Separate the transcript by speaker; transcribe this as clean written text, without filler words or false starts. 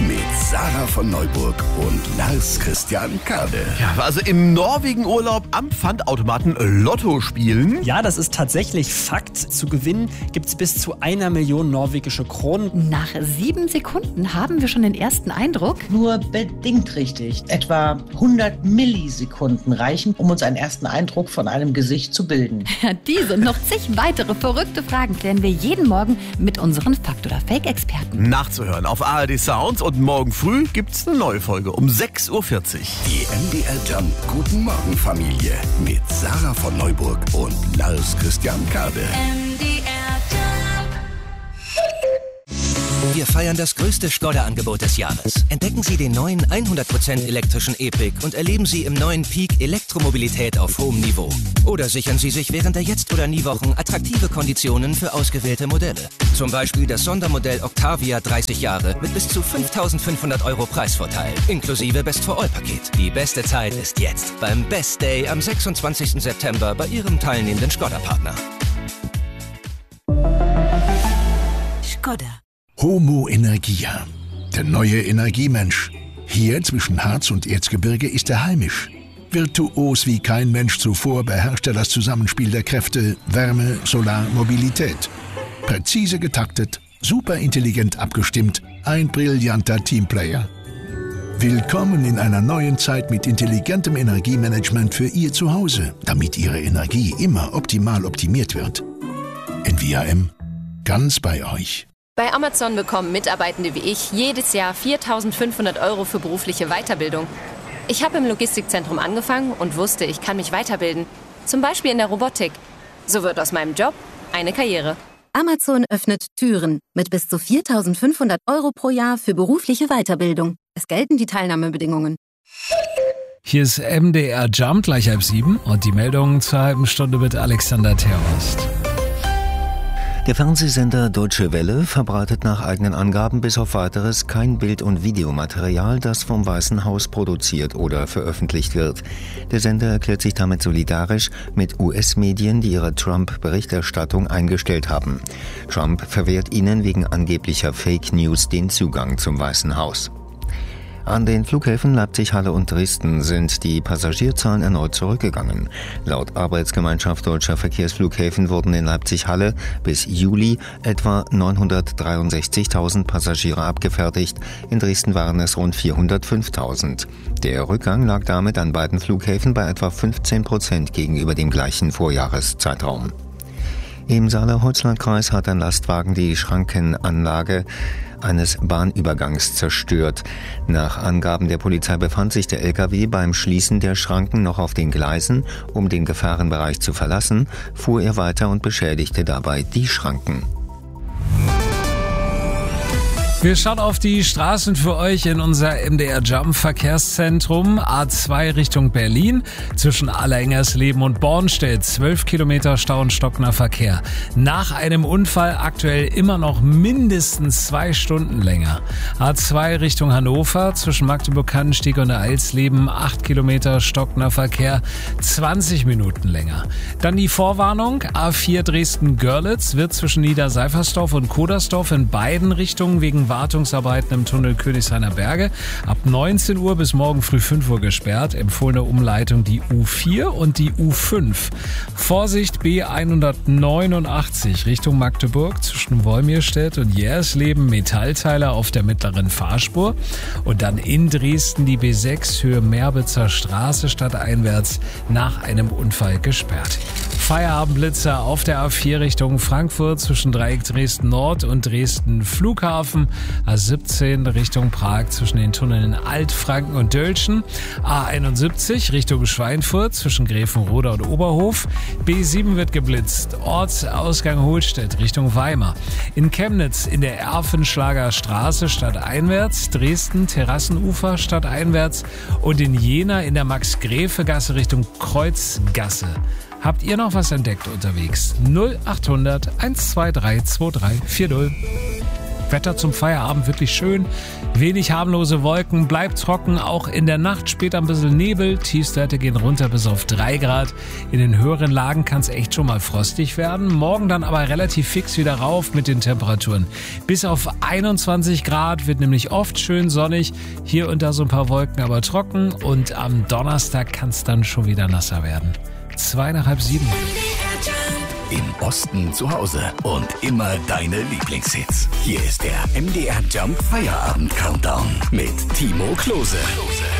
Speaker 1: mit Sarah von Neuburg und Lars Christian Kade.
Speaker 2: Ja, also im Norwegen-Urlaub am Pfandautomaten Lotto spielen.
Speaker 3: Ja, das ist tatsächlich Fakt. Zu gewinnen gibt es bis zu 1 Million norwegische Kronen.
Speaker 4: Nach 7 Sekunden haben wir schon den ersten Eindruck.
Speaker 5: Nur bedingt richtig. Etwa 100 Millisekunden reichen, um uns einen ersten Eindruck von einem Gesicht zu bilden.
Speaker 4: Ja, diese und noch zig weitere verrückte Fragen klären wir jeden Morgen mit unseren Fakt- oder Fake-Experten.
Speaker 2: Nachzuhören auf ARD Sounds und morgen früh gibt's eine neue Folge um 6.40 Uhr.
Speaker 1: Die MDR Jump Guten Morgen Familie mit Sarah von Neuburg und Lars Christian Kade.
Speaker 6: Wir feiern das größte Skoda-Angebot des Jahres. Entdecken Sie den neuen 100% elektrischen E-Pick und erleben Sie im neuen Peak Elektromobilität auf hohem Niveau. Oder sichern Sie sich während der Jetzt- oder Nie-Wochen attraktive Konditionen für ausgewählte Modelle. Zum Beispiel das Sondermodell Octavia 30 Jahre mit bis zu 5.500 € Preisvorteil, inklusive Best-for-All-Paket. Die beste Zeit ist jetzt, beim Best Day am 26. September bei Ihrem teilnehmenden Skoda-Partner.
Speaker 7: Skoda.
Speaker 8: Homo Energia, der neue Energiemensch. Hier zwischen Harz und Erzgebirge ist er heimisch. Virtuos wie kein Mensch zuvor beherrscht er das Zusammenspiel der Kräfte Wärme, Solar, Mobilität. Präzise getaktet, superintelligent abgestimmt, ein brillanter Teamplayer. Willkommen in einer neuen Zeit mit intelligentem Energiemanagement für Ihr Zuhause, damit Ihre Energie immer optimal optimiert wird. NVIM, ganz bei euch.
Speaker 9: Bei Amazon bekommen Mitarbeitende wie ich jedes Jahr 4.500 € für berufliche Weiterbildung. Ich habe im Logistikzentrum angefangen und wusste, ich kann mich weiterbilden. Zum Beispiel in der Robotik. So wird aus meinem Job eine Karriere.
Speaker 7: Amazon öffnet Türen mit bis zu 4.500 € pro Jahr für berufliche Weiterbildung. Es gelten die Teilnahmebedingungen.
Speaker 10: Hier ist MDR Jump, gleich 6:30 und die Meldungen zur halben Stunde mit Alexander Terhorst.
Speaker 11: Der Fernsehsender Deutsche Welle verbreitet nach eigenen Angaben bis auf Weiteres kein Bild- und Videomaterial, das vom Weißen Haus produziert oder veröffentlicht wird. Der Sender erklärt sich damit solidarisch mit US-Medien, die ihre Trump-Berichterstattung eingestellt haben. Trump verwehrt ihnen wegen angeblicher Fake News den Zugang zum Weißen Haus. An den Flughäfen Leipzig, Halle und Dresden sind die Passagierzahlen erneut zurückgegangen. Laut Arbeitsgemeinschaft Deutscher Verkehrsflughäfen wurden in Leipzig-Halle bis Juli etwa 963.000 Passagiere abgefertigt. In Dresden waren es rund 405.000. Der Rückgang lag damit an beiden Flughäfen bei etwa 15% gegenüber dem gleichen Vorjahreszeitraum. Im Saale-Holzland-Kreis hat ein Lastwagen die Schrankenanlage eines Bahnübergangs zerstört. Nach Angaben der Polizei befand sich der LKW beim Schließen der Schranken noch auf den Gleisen. Um den Gefahrenbereich zu verlassen, fuhr er weiter und beschädigte dabei die Schranken.
Speaker 10: Wir schauen auf die Straßen für euch in unser MDR Jump Verkehrszentrum. A2 Richtung Berlin. Zwischen Allerengersleben und Bornstedt 12 Kilometer Stau und stockender Verkehr. Nach einem Unfall aktuell immer noch mindestens 2 Stunden länger. A2 Richtung Hannover. Zwischen Magdeburg-Kannenstieg und Eilsleben 8 Kilometer stockender Verkehr. 20 Minuten länger. Dann die Vorwarnung. A4 Dresden-Görlitz wird zwischen Niederseifersdorf und Kodersdorf in beiden Richtungen wegen Wartungsarbeiten im Tunnel Königshainer Berge ab 19 Uhr bis morgen früh 5 Uhr gesperrt. Empfohlene Umleitung die U4 und die U5. Vorsicht B189 Richtung Magdeburg zwischen Wolmirstedt und Jersleben Metallteile auf der mittleren Fahrspur. Und dann in Dresden die B6 Höhe Merbitzer Straße stadteinwärts nach einem Unfall gesperrt. Feierabendblitzer auf der A4 Richtung Frankfurt zwischen Dreieck Dresden Nord und Dresden Flughafen. A17 Richtung Prag zwischen den Tunneln Altfranken und Dölschen. A71 Richtung Schweinfurt zwischen Gräfenrode und Oberhof. B7 wird geblitzt. Ortsausgang Holstedt Richtung Weimar. In Chemnitz in der Erfenschlager Straße stadteinwärts. Dresden Terrassenufer stadteinwärts. Und in Jena in der Max-Gräfe-Gasse Richtung Kreuzgasse. Habt ihr noch was entdeckt unterwegs? 0800 123 2340. Wetter zum Feierabend wirklich schön. Wenig harmlose Wolken, bleibt trocken, auch in der Nacht später ein bisschen Nebel. Tiefstwerte gehen runter bis auf 3 Grad. In den höheren Lagen kann es echt schon mal frostig werden. Morgen dann aber relativ fix wieder rauf mit den Temperaturen. Bis auf 21 Grad, wird nämlich oft schön sonnig. Hier und da so ein paar Wolken, aber trocken. Und am Donnerstag kann es dann schon wieder nasser werden. 6:55.
Speaker 1: Im Osten zu Hause und immer deine Lieblingshits. Hier ist der MDR Jump Feierabend Countdown mit Timo Klose.